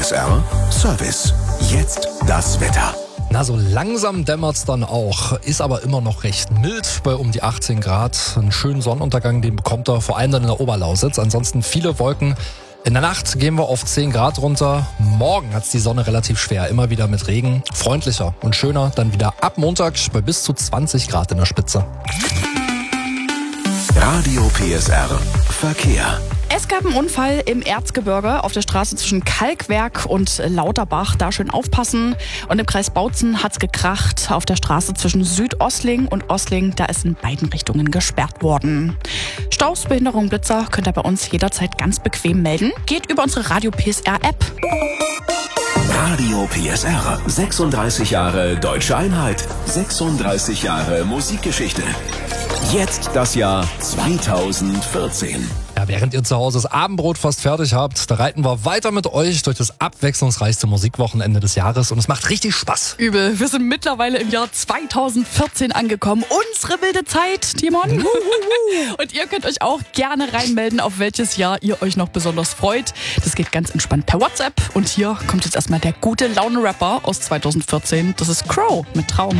PSR Service. Jetzt das Wetter. Na, so langsam dämmert's dann auch, ist aber immer noch recht mild bei um die 18 Grad. Einen schönen Sonnenuntergang, den bekommt er vor allem dann in der Oberlausitz. Ansonsten viele Wolken. In der Nacht gehen wir auf 10 Grad runter. Morgen hat's die Sonne relativ schwer, immer wieder mit Regen. Freundlicher und schöner dann wieder ab Montag bei bis zu 20 Grad in der Spitze. Radio PSR Verkehr. Es gab einen Unfall im Erzgebirge auf der Straße zwischen Kalkwerk und Lauterbach. Da schön aufpassen. Und im Kreis Bautzen hat's gekracht auf der Straße zwischen Südosling und Osling. Da ist in beiden Richtungen gesperrt worden. Staus, Behinderung, Blitzer könnt ihr bei uns jederzeit ganz bequem melden. Geht über unsere Radio PSR App. Radio PSR. 36 Jahre Deutsche Einheit. 36 Jahre Musikgeschichte. Jetzt das Jahr 2014. Ja, während ihr zu Hause das Abendbrot fast fertig habt, da reiten wir weiter mit euch durch das abwechslungsreichste Musikwochenende des Jahres und es macht richtig Spaß. Übel, wir sind mittlerweile im Jahr 2014 angekommen. Unsere wilde Zeit, Timon. Und ihr könnt euch auch gerne reinmelden, auf welches Jahr ihr euch noch besonders freut. Das geht ganz entspannt per WhatsApp. Und hier kommt jetzt erstmal der gute Laune-Rapper aus 2014. Das ist Crow mit Traum.